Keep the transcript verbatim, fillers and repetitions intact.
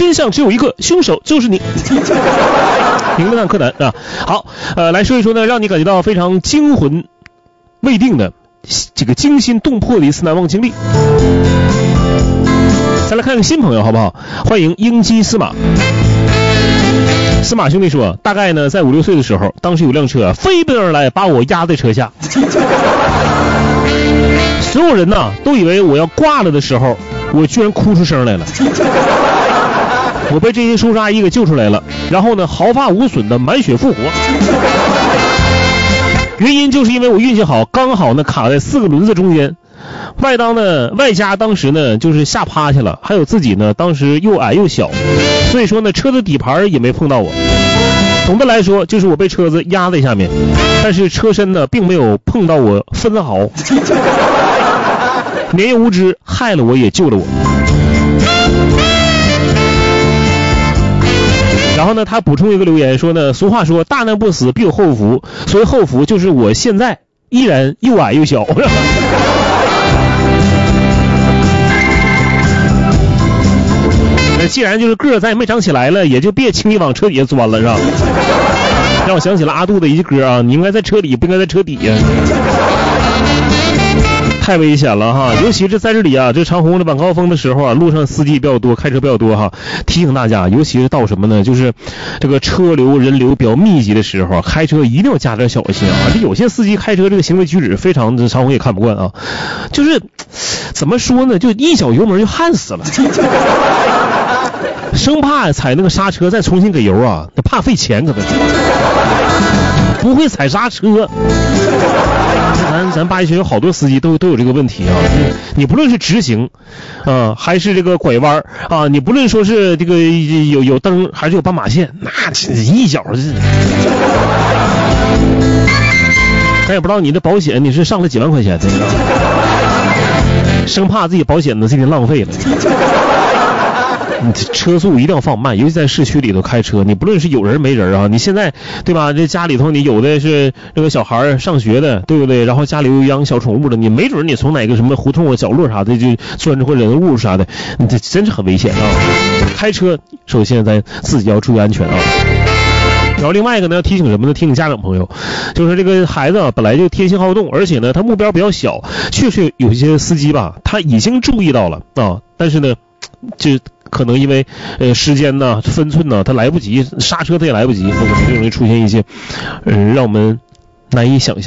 真相只有一个，凶手就是你。名侦探柯南啊，好，呃，来说一说呢，让你感觉到非常惊魂未定的这个惊心动魄的一次难忘经历。再来看个新朋友好不好？欢迎英基司马。司马兄弟说，大概呢在五六岁的时候，当时有辆车飞奔而来，把我压在车下。所有人呢都以为我要挂了的时候，我居然哭出声来了。我被这些叔叔阿姨给救出来了，然后呢毫发无损的满血复活。原因就是因为我运气好，刚好呢卡在四个轮子中间。外当呢外加当时呢就是吓趴下了，还有自己呢当时又矮又小，所以说呢车的底盘也没碰到我。总的来说就是我被车子压在下面，但是车身呢并没有碰到我分毫。年幼无知，害了我也救了我。然后呢他补充一个留言说呢，俗话说大难不死必有后福，所谓后福就是我现在依然又矮又小。那既然就是个儿咱也没长起来了，也就别轻易往车底下钻了，是吧？让我想起了阿杜的一句歌啊，你应该在车里，不应该在车底下。太危险了哈，尤其是在这里啊，这长虹的晚高峰的时候啊，路上司机比较多，开车比较多哈。提醒大家，尤其是到什么呢？就是这个车流人流比较密集的时候，开车一定要加点小心啊。这有些司机开车这个行为举止非常的长虹也看不惯啊，就是怎么说呢，就一脚油门就焊死了。生怕踩那个刹车再重新给油啊，怕费钱，可能不会踩刹车。咱咱八一群有好多司机都都有这个问题啊！你不论是直行啊，还是这个拐弯啊，你不论说是这个有有灯还是有斑马线，那一脚是，咱也不知道你的保险你是上了几万块钱的，生怕自己保险呢今天浪费了。你车速一定要放慢，尤其在市区里头开车，你不论是有人没人啊，你现在对吧，这家里头你有的是这个小孩上学的，对不对？然后家里有养小宠物的，你没准你从哪个什么胡同角落啥的就钻着或人物啥的，你这真是很危险啊！开车首先咱自己要注意安全啊。然后另外一个呢，要提醒什么呢？提醒家长朋友，就是这个孩子啊本来就天性好动，而且呢他目标比较小，确实有一些司机吧他已经注意到了啊，但是呢就可能因为呃时间呢分寸呢他来不及刹车，他也来不及，那可能就容易出现一些呃让我们难以想象